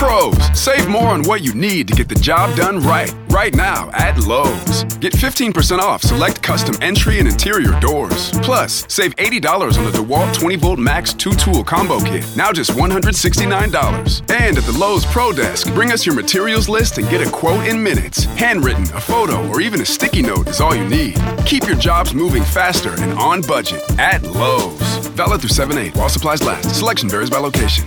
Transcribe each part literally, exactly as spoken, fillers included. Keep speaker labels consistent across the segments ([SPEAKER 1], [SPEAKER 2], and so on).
[SPEAKER 1] Pros, save more on what you need to get the job done right. Right now at Lowe's. Get fifteen percent off select custom entry and interior doors. Plus, save eighty dollars on the DeWalt twenty volt Max two tool combo kit. Now just one hundred sixty-nine dollars. And at the Lowe's Pro Desk, bring us your materials list and get a quote in minutes. Handwritten, a photo, or even a sticky note is all you need. Keep your jobs moving faster and on budget at Lowe's. Valid through seven eight while supplies last. Selection varies by location.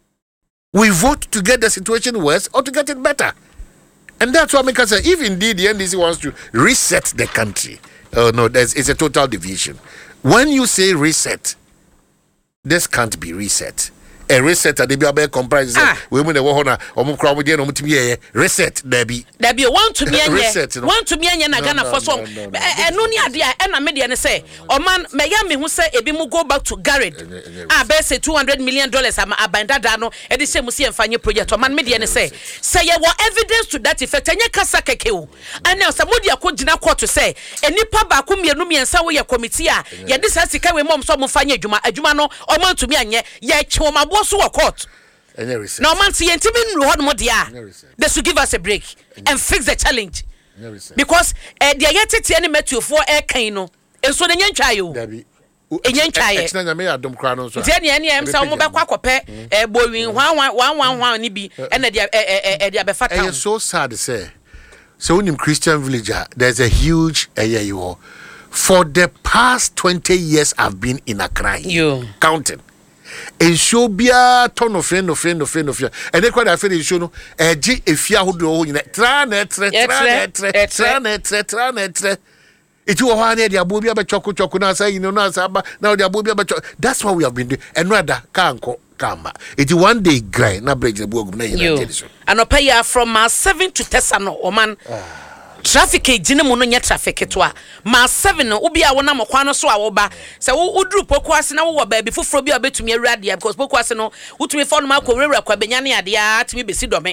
[SPEAKER 2] We vote to get the situation worse or to get it better. And that's what makes us say, if indeed the N D C wants to reset the country, oh no, there's, it's a total deviation. When you say reset, this can't be reset. A reset at the Biabe comprises women the Wahona or Mukrawadi and Mutimia. Reset, Debbie.
[SPEAKER 3] Debbie, want to be a reset, want to be a Nagana for song. And only idea and a median say, or man, Mayami who say, Ebimu go back to Garrett. I bet say two hundred million dollars. I'm a bandadano, and the same Musi and Fanny project, or man median say, say, you want evidence to that effect, and you casaka kill. And now somebody could not to say, and Nipa Bakumi and Numi and Sawa committee, yet this has to carry mom some Fanny Juma, a Jumano, or man to me and yet, Choma. So a court. No man see intimate one more dia. They should give us a break and fix the challenge. Because uh, the yet any met you for air kano. And so the young child. A young child. Then any am some mobile quack a boy one one one one one nibi and a diabefat.
[SPEAKER 2] It's so sad to say. So in Christian villager, there's a huge area you all. For the past twenty years I've been in Accra. You counting. And show be a ton of friend of friend of friend of friend. And they quite a friend show no a G if you hold in it. Tranet, tranet, tranet, tranet. It will one idea, Bobia by Choco Chocona, say, you know, now the Bobia by Choco. That's what we have been doing. And rather, can't come. It one day grind, not break the book.
[SPEAKER 3] And pay ya from Mars seven to Tessano, or man. Traffic jine mo no nya traffic to a ma seven no obi a wona mokwa so a wo ba se wo dru pokuase na wo ba bi foforo bi a betumi awurade because pokuase no wutumi fo no ma ko wura kwa benya ne ade a tumi besi dome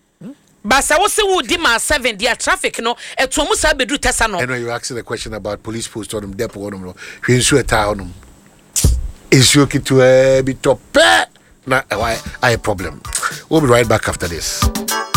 [SPEAKER 3] ba se wo se wo di ma seven dia traffic no eto mu sa bedru tesa no.
[SPEAKER 2] I know you asking the question about police post on them depot on them hwe nsu eta on them is you to a bit top na why I problem. We'll be right back after this.